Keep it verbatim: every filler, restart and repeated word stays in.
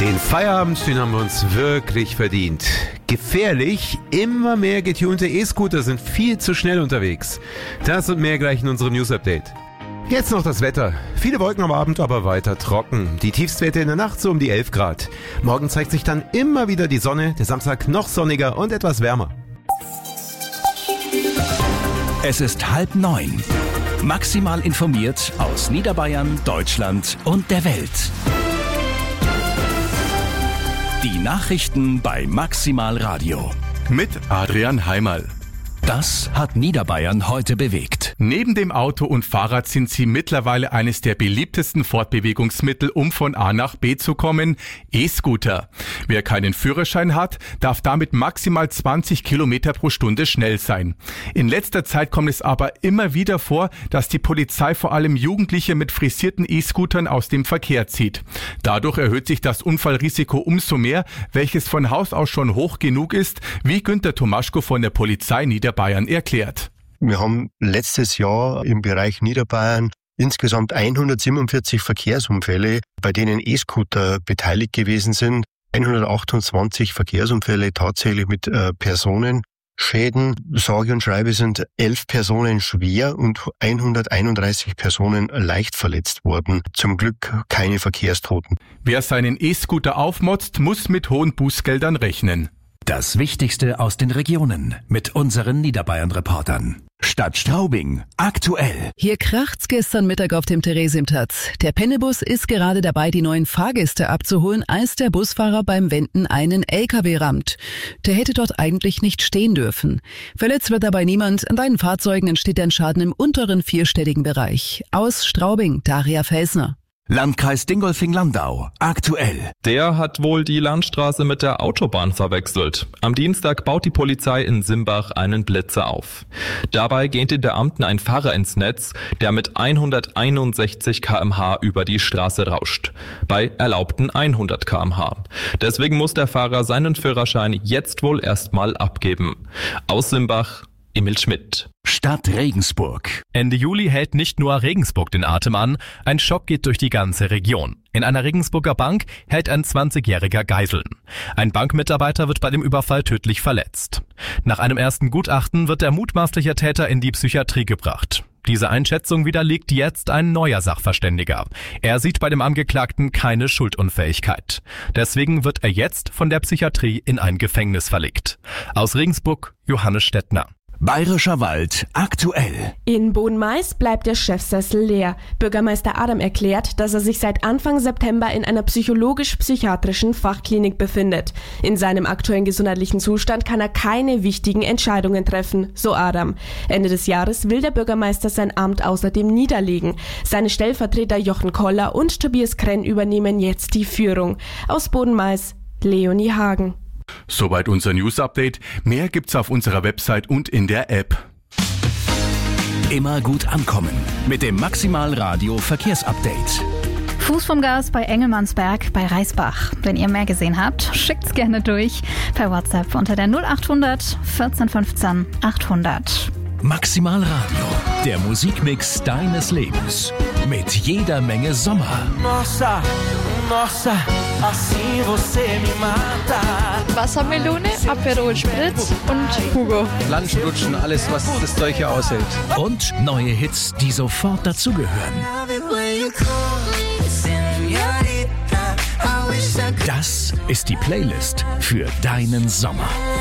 Den Feierabend, den haben wir uns wirklich verdient. Gefährlich, immer mehr getunte E-Scooter sind viel zu schnell unterwegs. Das und mehr gleich in unserem News-Update. Jetzt noch das Wetter. Viele Wolken am Abend, aber weiter trocken. Die Tiefstwerte in der Nacht so um die elf Grad. Morgen zeigt sich dann immer wieder die Sonne, der Samstag noch sonniger und etwas wärmer. Es ist halb neun. Maximal informiert aus Niederbayern, Deutschland und der Welt. Die Nachrichten bei Maximal Radio. Mit Adrian Heimerl. Das hat Niederbayern heute bewegt. Neben dem Auto und Fahrrad sind sie mittlerweile eines der beliebtesten Fortbewegungsmittel, um von A nach B zu kommen, E-Scooter. Wer keinen Führerschein hat, darf damit maximal zwanzig Kilometer pro Stunde schnell sein. In letzter Zeit kommt es aber immer wieder vor, dass die Polizei vor allem Jugendliche mit frisierten E-Scootern aus dem Verkehr zieht. Dadurch erhöht sich das Unfallrisiko umso mehr, welches von Haus aus schon hoch genug ist, wie Günter Tomaschko von der Polizei Niederbayern Bayern erklärt. Wir haben letztes Jahr im Bereich Niederbayern insgesamt hundertsiebenundvierzig Verkehrsunfälle, bei denen E-Scooter beteiligt gewesen sind. hundertachtundzwanzig Verkehrsunfälle tatsächlich mit äh, Personenschäden. Sage und schreibe sind elf Personen schwer und hunderteinunddreißig Personen leicht verletzt worden. Zum Glück keine Verkehrstoten. Wer seinen E-Scooter aufmotzt, muss mit hohen Bußgeldern rechnen. Das Wichtigste aus den Regionen mit unseren Niederbayern-Reportern. Stadt Straubing, aktuell. Hier kracht's gestern Mittag auf dem Theresienplatz. Der Pennebus ist gerade dabei, die neuen Fahrgäste abzuholen, als der Busfahrer beim Wenden einen L K W rammt. Der hätte dort eigentlich nicht stehen dürfen. Verletzt wird dabei niemand. An beiden Fahrzeugen entsteht ein Schaden im unteren vierstelligen Bereich. Aus Straubing, Daria Felsner. Landkreis Dingolfing-Landau, aktuell. Der hat wohl die Landstraße mit der Autobahn verwechselt. Am Dienstag baut die Polizei in Simbach einen Blitzer auf. Dabei geht in der Amten ein Fahrer ins Netz, der mit hunderteinundsechzig Kilometer pro Stunde über die Straße rauscht. Bei erlaubten hundert Kilometer pro Stunde. Deswegen muss der Fahrer seinen Führerschein jetzt wohl erstmal abgeben. Aus Simbach, Emil Schmidt. Stadt Regensburg. Ende Juli hält nicht nur Regensburg den Atem an, ein Schock geht durch die ganze Region. In einer Regensburger Bank hält ein zwanzigjähriger Geiseln. Ein Bankmitarbeiter wird bei dem Überfall tödlich verletzt. Nach einem ersten Gutachten wird der mutmaßliche Täter in die Psychiatrie gebracht. Diese Einschätzung widerlegt jetzt ein neuer Sachverständiger. Er sieht bei dem Angeklagten keine Schuldunfähigkeit. Deswegen wird er jetzt von der Psychiatrie in ein Gefängnis verlegt. Aus Regensburg, Johannes Stettner. Bayerischer Wald, aktuell. In Boden-Mais bleibt der Chefsessel leer. Bürgermeister Adam erklärt, dass er sich seit Anfang September in einer psychologisch-psychiatrischen Fachklinik befindet. In seinem aktuellen gesundheitlichen Zustand kann er keine wichtigen Entscheidungen treffen, so Adam. Ende des Jahres will der Bürgermeister sein Amt außerdem niederlegen. Seine Stellvertreter Jochen Koller und Tobias Krenn übernehmen jetzt die Führung. Aus Boden-Mais, Leonie Hagen. Soweit unser News-Update. Mehr gibt's auf unserer Website und in der App. Immer gut ankommen mit dem Maximal Radio Verkehrsupdate. Fuß vom Gas bei Engelmannsberg bei Reisbach. Wenn ihr mehr gesehen habt, schickt's gerne durch per WhatsApp unter der null achthundert vierzehn fünfzehn achthundert. Maximal Radio, der Musikmix deines Lebens. Mit jeder Menge Sommer. Nossa, nossa, assim você me mata. Wassermelone, Aperol Spritz und Hugo. Lunchen, alles, was das Zeug hier aushält. Und neue Hits, die sofort dazugehören. Das ist die Playlist für deinen Sommer.